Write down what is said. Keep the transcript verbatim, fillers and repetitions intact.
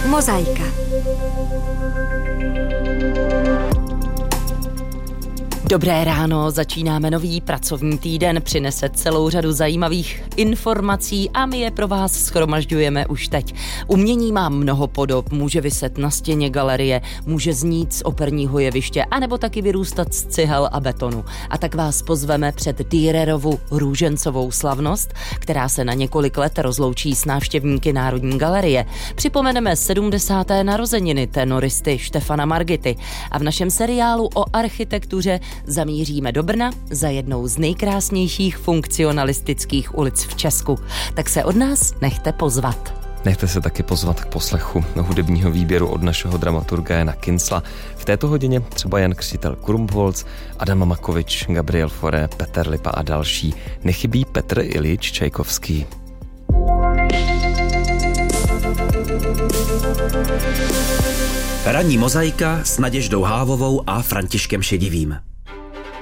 Mozaika. Dobré ráno, začínáme nový pracovní týden, přinese celou řadu zajímavých informací a my je pro vás shromažďujeme už teď. Umění má mnoho podob, může viset na stěně galerie, může znít z operního jeviště, anebo taky vyrůstat z cihel a betonu. A tak vás pozveme před Dürerovu růžencovou slavnost, která se na několik let rozloučí s návštěvníky Národní galerie. Připomeneme sedmdesáté narozeniny tenoristy Štefana Margity a v našem seriálu o architektuře zamíříme do Brna za jednou z nejkrásnějších funkcionalistických ulic v Česku. Tak se od nás nechte pozvat. Nechte se taky pozvat k poslechu hudebního výběru od našeho dramaturga Jana Kincla. V této hodině třeba Jan Křtitel Krumholz, Adam Mamakovič, Gabriel Fauré, Petr Lipa a další. Nechybí Petr Iljič Čajkovský. Ranní mozaika s Naděždou Hávovou a Františkem Šedivým.